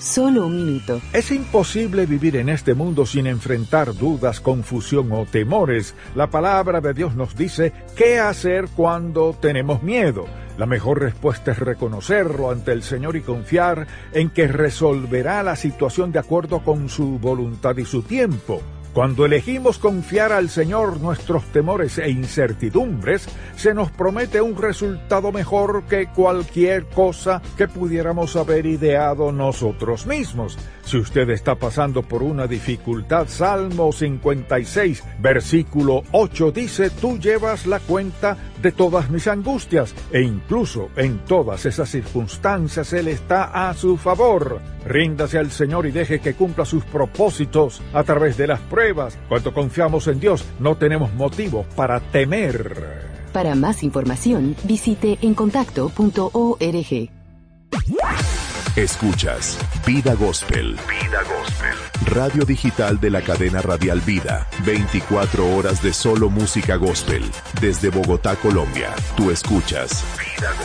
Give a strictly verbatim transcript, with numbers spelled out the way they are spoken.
Solo un minuto. Es imposible vivir en este mundo sin enfrentar dudas, confusión o temores. La palabra de Dios nos dice qué hacer cuando tenemos miedo. La mejor respuesta es reconocerlo ante el Señor y confiar en que resolverá la situación de acuerdo con su voluntad y su tiempo. Cuando elegimos confiar al Señor nuestros temores e incertidumbres, se nos promete un resultado mejor que cualquier cosa que pudiéramos haber ideado nosotros mismos. Si usted está pasando por una dificultad, Salmo cincuenta y seis, versículo ocho dice: tú llevas la cuenta de todas mis angustias, e incluso en todas esas circunstancias Él está a su favor. Ríndase al Señor y deje que cumpla sus propósitos a través de las pruebas. Cuando confiamos en Dios, no tenemos motivos para temer. Para más información, visite encontacto punto org. Escuchas Vida Gospel. Vida Gospel. Radio digital de la cadena radial Vida. veinticuatro horas de solo música gospel. Desde Bogotá, Colombia. Tú escuchas Vida Gospel.